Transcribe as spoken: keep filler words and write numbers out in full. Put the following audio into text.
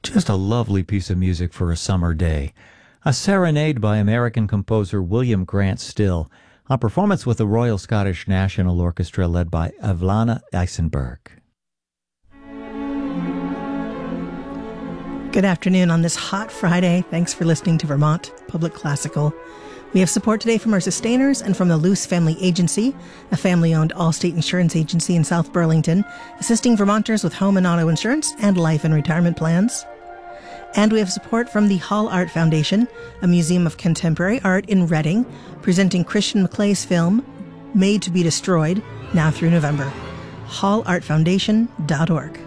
Just a lovely piece of music for a summer day. A serenade by American composer William Grant Still, a performance with the Royal Scottish National Orchestra led by Evelina Eisenberg. Good afternoon on this hot Friday. Thanks for listening to Vermont Public Classical. We have support today from our sustainers and from the Luce Family Agency, a family-owned all-state insurance agency in South Burlington, assisting Vermonters with home and auto insurance and life and retirement plans. And we have support from the Hall Art Foundation, a museum of contemporary art in Reading, presenting Christian McClay's film, Made to be Destroyed, now through November. hall art foundation dot org.